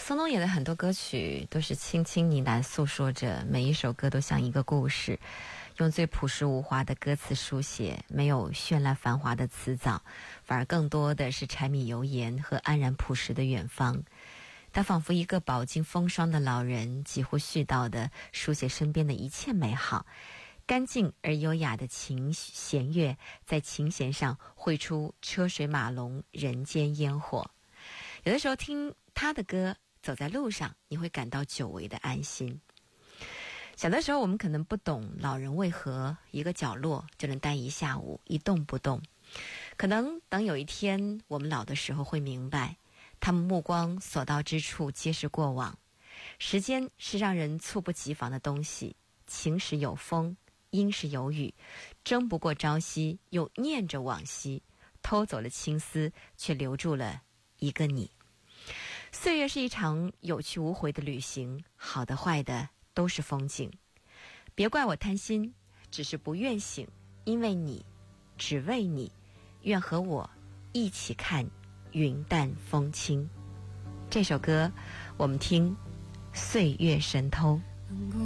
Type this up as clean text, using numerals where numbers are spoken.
松东野的很多歌曲都是轻轻呢喃诉说着，每一首歌都像一个故事，用最朴实无华的歌词书写，没有绚烂繁华的辞藻，反而更多的是柴米油盐和安然朴实的远方。他仿佛一个饱经风霜的老人，几乎絮叨地书写身边的一切美好。干净而优雅的弦乐在琴弦上绘出车水马龙人间烟火。有的时候听他的歌，走在路上你会感到久违的安心。小的时候我们可能不懂老人为何一个角落就能待一下午一动不动，可能等有一天我们老的时候会明白，他们目光所到之处皆是过往。时间是让人猝不及防的东西，晴时有风，阴时有雨，争不过朝夕，又念着往昔，偷走了青丝，却留住了一个你。岁月是一场有去无回的旅行，好的坏的都是风景。别怪我贪心，只是不愿醒，因为你，只为你，愿和我一起看云淡风轻。这首歌我们听岁月神偷。